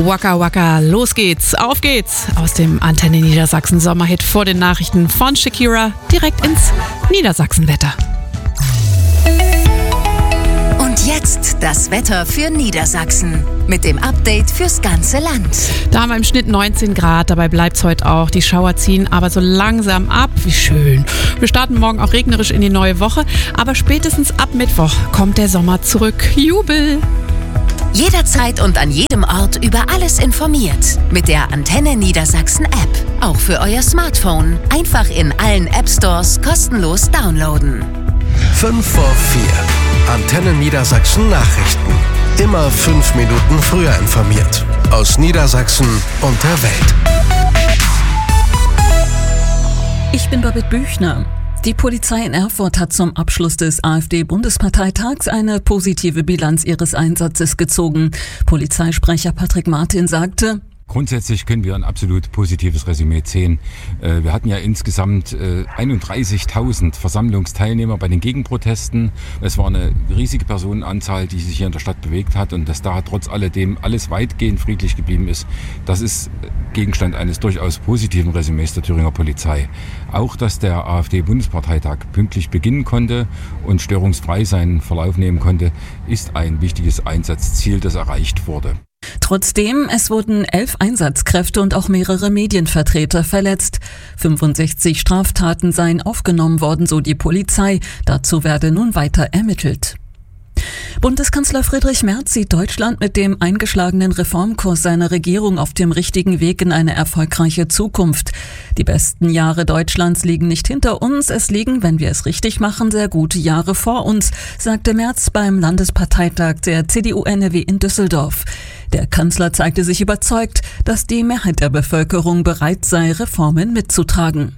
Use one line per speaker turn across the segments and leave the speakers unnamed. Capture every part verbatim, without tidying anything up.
Waka Waka, los geht's, auf geht's. Aus dem Antenne Niedersachsen Sommerhit vor den Nachrichten von Shakira direkt ins Niedersachsenwetter.
Und jetzt das Wetter für Niedersachsen mit dem Update fürs ganze Land.
Da haben wir im Schnitt neunzehn Grad, dabei bleibt's heute auch. Die Schauer ziehen aber so langsam ab, wie schön. Wir starten morgen auch regnerisch in die neue Woche, aber spätestens ab Mittwoch kommt der Sommer zurück. Jubel!
Jederzeit und an jedem Ort über alles informiert. Mit der Antenne Niedersachsen App. Auch für euer Smartphone. Einfach in allen App Stores kostenlos downloaden.
fünf vor vier. Antenne Niedersachsen Nachrichten. Immer fünf Minuten früher informiert. Aus Niedersachsen und der Welt.
Ich bin Babette Büchner. Die Polizei in Erfurt hat zum Abschluss des AfD-Bundesparteitags eine positive Bilanz ihres Einsatzes gezogen. Polizeisprecher Patrick Martin sagte:
Grundsätzlich können wir ein absolut positives Resümee ziehen. Wir hatten ja insgesamt einunddreißigtausend Versammlungsteilnehmer bei den Gegenprotesten. Es war eine riesige Personenanzahl, die sich hier in der Stadt bewegt hat, und dass da trotz alledem alles weitgehend friedlich geblieben ist, das ist Gegenstand eines durchaus positiven Resümees der Thüringer Polizei. Auch, dass der AfD-Bundesparteitag pünktlich beginnen konnte und störungsfrei seinen Verlauf nehmen konnte, ist ein wichtiges Einsatzziel, das erreicht wurde.
Trotzdem, es wurden elf Einsatzkräfte und auch mehrere Medienvertreter verletzt. fünfundsechzig Straftaten seien aufgenommen worden, so die Polizei. Dazu werde nun weiter ermittelt. Bundeskanzler Friedrich Merz sieht Deutschland mit dem eingeschlagenen Reformkurs seiner Regierung auf dem richtigen Weg in eine erfolgreiche Zukunft. Die besten Jahre Deutschlands liegen nicht hinter uns, es liegen, wenn wir es richtig machen, sehr gute Jahre vor uns, sagte Merz beim Landesparteitag der C D U N R W in Düsseldorf. Der Kanzler zeigte sich überzeugt, dass die Mehrheit der Bevölkerung bereit sei, Reformen mitzutragen.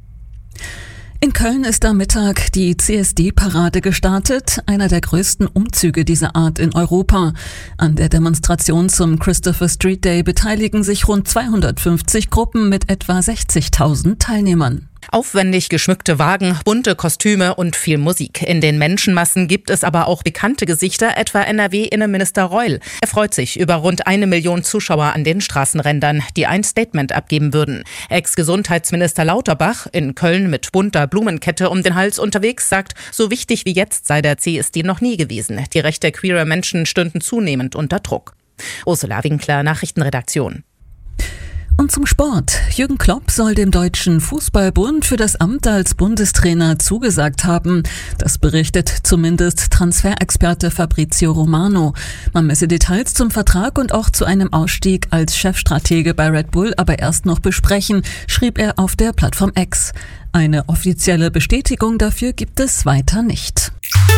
In Köln ist am Mittag die C S D-Parade gestartet, einer der größten Umzüge dieser Art in Europa. An der Demonstration zum Christopher Street Day beteiligen sich rund zweihundertfünfzig Gruppen mit etwa sechzigtausend Teilnehmern.
Aufwendig geschmückte Wagen, bunte Kostüme und viel Musik. In den Menschenmassen gibt es aber auch bekannte Gesichter, etwa N R W-Innenminister Reul. Er freut sich über rund eine Million Zuschauer an den Straßenrändern, die ein Statement abgeben würden. Ex-Gesundheitsminister Lauterbach, in Köln mit bunter Blumenkette um den Hals unterwegs, sagt, so wichtig wie jetzt sei der C S D noch nie gewesen. Die Rechte queerer Menschen stünden zunehmend unter Druck. Ursula Winkler, Nachrichtenredaktion.
Und zum Sport. Jürgen Klopp soll dem Deutschen Fußballbund für das Amt als Bundestrainer zugesagt haben. Das berichtet zumindest Transferexperte Fabrizio Romano. Man müsse Details zum Vertrag und auch zu einem Ausstieg als Chefstratege bei Red Bull aber erst noch besprechen, schrieb er auf der Plattform X. Eine offizielle Bestätigung dafür gibt es weiter nicht.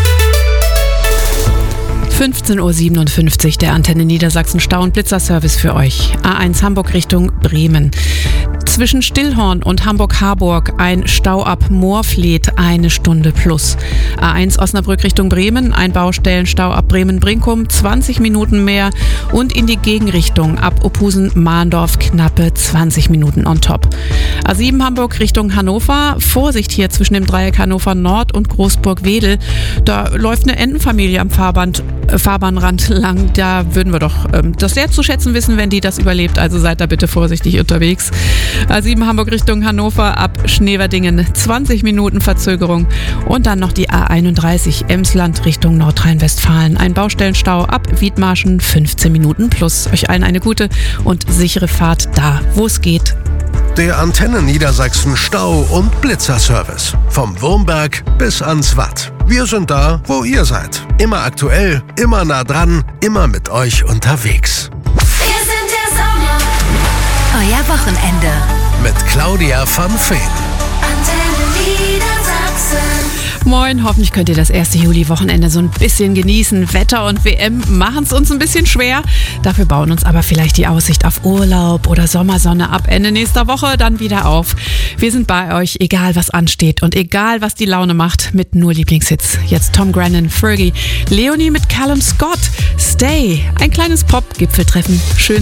fünfzehn Uhr siebenundfünfzig, der Antenne Niedersachsen Stau- und Blitzerservice für euch. A eins Hamburg Richtung Bremen. Zwischen Stillhorn und Hamburg-Harburg ein Stau ab Moorfleet, eine Stunde plus. A eins Osnabrück Richtung Bremen, ein Baustellenstau ab Bremen-Brinkum, zwanzig Minuten mehr. Und in die Gegenrichtung ab Opusen-Mahndorf knappe zwanzig Minuten on top. A sieben Hamburg Richtung Hannover, Vorsicht hier zwischen dem Dreieck Hannover Nord und Großburg-Wedel. Da läuft eine Entenfamilie am Fahrband, äh, Fahrbahnrand lang. Da würden wir doch ähm, das sehr zu schätzen wissen, wenn die das überlebt. Also seid da bitte vorsichtig unterwegs. A sieben Hamburg Richtung Hannover ab Schneverdingen, zwanzig Minuten Verzögerung. Und dann noch die A einunddreißig Emsland Richtung Nordrhein-Westfalen. Ein Baustellenstau ab Wiedmarschen, fünfzehn Minuten plus. Euch allen eine gute und sichere Fahrt da, wo es geht.
Der Antenne Niedersachsen Stau- und Blitzerservice. Vom Wurmberg bis ans Watt. Wir sind da, wo ihr seid. Immer aktuell, immer nah dran, immer mit euch unterwegs.
Wir sind der Sommer. Euer Wochenende.
Mit Claudia von Feen.
Antenne Niedersachsen.
Moin, hoffentlich könnt ihr das erste Juli-Wochenende so ein bisschen genießen. Wetter und W M machen es uns ein bisschen schwer. Dafür bauen uns aber vielleicht die Aussicht auf Urlaub oder Sommersonne ab Ende nächster Woche dann wieder auf. Wir sind bei euch, egal was ansteht und egal was die Laune macht, mit nur Lieblingshits. Jetzt Tom Grennan, Fergie, Leonie mit Callum Scott, Stay, ein kleines Pop-Gipfeltreffen. Schön.